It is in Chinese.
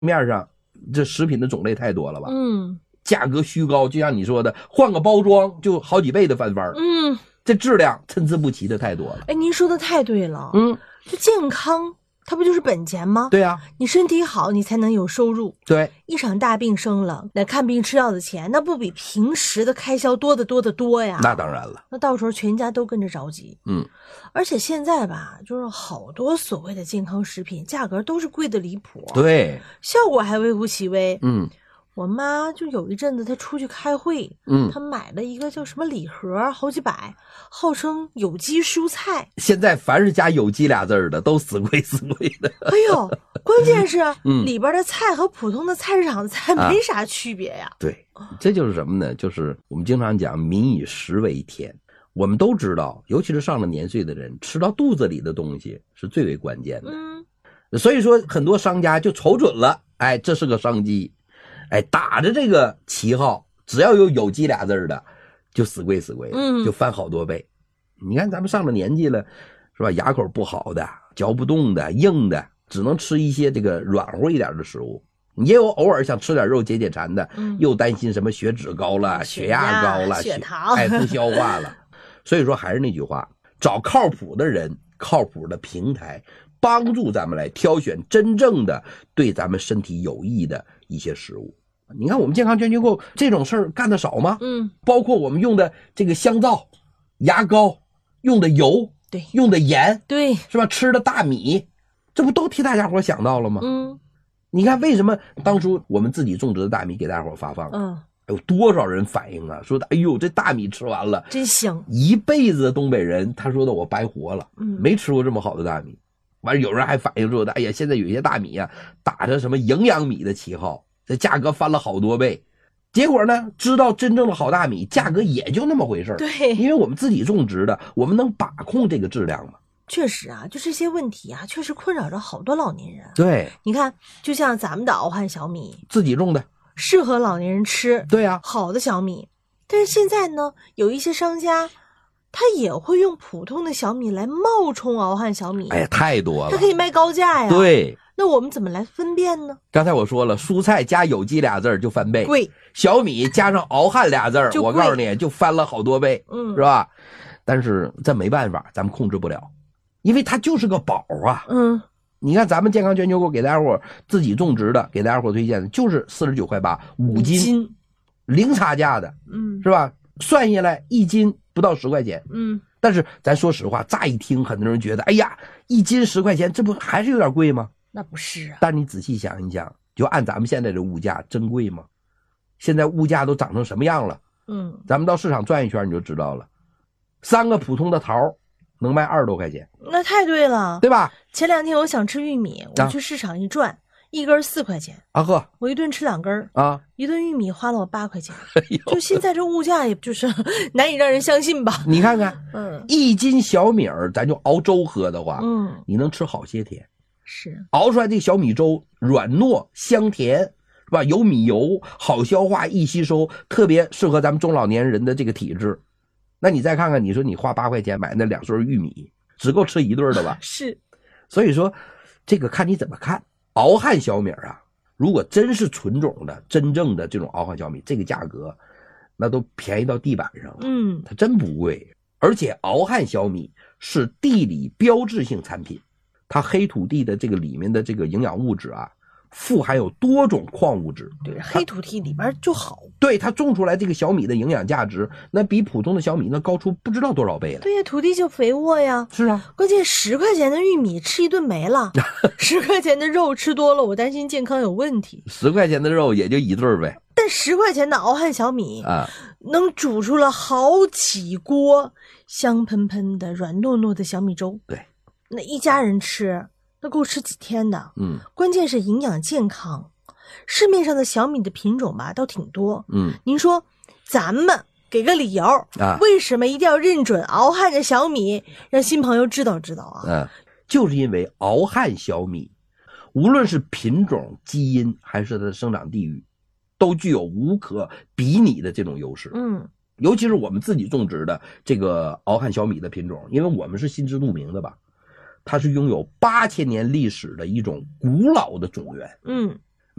面上这食品的种类太多了吧？价格虚高，就像你说的，换个包装就好几倍的翻番。这质量参差不齐的太多了。 哎，您说的太对了。这健康它不就是本钱吗？ 对啊， 你身体好，你才能有收入。 对， 一场大病生了，那看病吃药的钱，那不比平时的开销多得多得多呀？ 那当然了， 那到时候全家都跟着着急。而且现在吧，就是好多所谓的健康食品，价格都是贵的离谱。 对， 效果还微乎其微。我妈就有一阵子她出去开会，她买了一个叫什么礼盒，好几百，号称有机蔬菜。 现在凡是加有机俩字的都死贵死贵的。 哎呦，关键是里边的菜和普通的菜市场的菜没啥区别呀。 对，这就是什么呢？就是我们经常讲民以食为天。我们都知道，尤其是上了年岁的人，吃到肚子里的东西是最为关键的。所以说很多商家就瞅准了，哎，这是个商机。哎，打着这个旗号，只要有机俩字的，就死贵死贵的，就翻好多倍。你看咱们上了年纪了，是吧？牙口不好的，嚼不动的，硬的，只能吃一些这个软和一点的食物。也有偶尔想吃点肉解解馋的，又担心什么血脂高了、血压高了、 血糖， 哎，不消化了。所以说还是那句话，找靠谱的人、靠谱的平台，帮助咱们来挑选真正的对咱们身体有益的一些食物。你看我们健康全球购这种事儿干得少吗？包括我们用的这个香皂、牙膏，用的油， 对， 用的盐， 对， 是吧？吃的大米，这不都替大家伙想到了吗？你看为什么当初我们自己种植的大米给大家伙发放？有多少人反映啊？说的，哎呦，这大米吃完了真香， 一辈子的东北人，他说的我白活了，没吃过这么好的大米。完了，有人还反映说的，哎呀，现在有些大米啊，打着什么营养米的旗号，这价格翻了好多倍。结果呢，知道真正的好大米价格也就那么回事。 对， 因为我们自己种植的，我们能把控这个质量吗？ 确实啊，就这些问题啊，确实困扰着好多老年人。 对， 你看，就像咱们的敖汉小米， 自己种的， 适合老年人吃。 对啊， 好的小米。但是现在呢，有一些商家，他也会用普通的小米来冒充敖汉小米。 哎呀，太多了， 他可以卖高价呀。 对， 那我们怎么来分辨呢？ 刚才我说了，蔬菜加有机俩字就翻倍， 贵； 小米加上敖汉俩字，我告诉你就翻了好多倍，是吧？但是这没办法，咱们控制不了，因为它就是个宝啊。你看咱们健康全球购给大家伙自己种植的，给大家伙推荐的就是49.8块5斤，零差价的，是吧？算下来1斤不到10块钱，但是咱说实话，乍一听很多人觉得，哎呀，1斤10块钱，这不还是有点贵吗？ 那不是啊。 但你仔细想一想，就按咱们现在的物价，真贵吗？现在物价都涨成什么样了？咱们到市场转一圈你就知道了。3个普通的桃能卖20多块钱， 那太对了， 对吧？ 前2天我想吃玉米，我去市场一转，一根4块钱啊呵， 我一顿吃2根啊， 一顿玉米花了我8块钱。就现在这物价，也就是难以让人相信吧？ 你看看，1斤小米儿，咱就熬粥喝的话，你能吃好些天。 是熬出来这个小米粥软糯香甜，是吧？有米油，好消化易吸收，特别适合咱们中老年人的这个体质。那你再看看，你说你花8块钱买那2穗玉米，只够吃1顿的吧？ 是， 所以说这个看你怎么看。敖汉小米啊，如果真是纯种的、真正的这种敖汉小米，这个价格那都便宜到地板上了。它真不贵。而且敖汉小米是地理标志性产品，它黑土地的这个里面的这个营养物质啊，富含有多种矿物质。 对，黑土地里边就好。 对，它种出来这个小米的营养价值，那比普通的小米那高出不知道多少倍了。 对呀，土地就肥沃呀。 是啊， 关键10块钱的玉米吃一顿没了，10块钱的肉吃多了，我担心健康有问题。 10块钱的肉也就1顿呗。 但10块钱的敖汉小米啊，能煮出了好几锅香喷喷的、软糯糯的小米粥。 对， 那一家人吃，那够吃几天的。关键是营养健康。市面上的小米的品种吧，倒挺多。您说咱们给个理由啊，为什么一定要认准敖汉的小米，让新朋友知道知道啊？ 就是因为敖汉小米，无论是品种、基因还是它的生长地域，都具有无可比拟的这种优势。尤其是我们自己种植的这个敖汉小米的品种，因为我们是心知肚明的吧，它是拥有8000年历史的一种古老的种源。